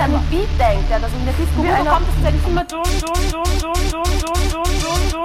an den Beat denkt, ja, dass in der Disco Wieso kommt das denn immer dumm?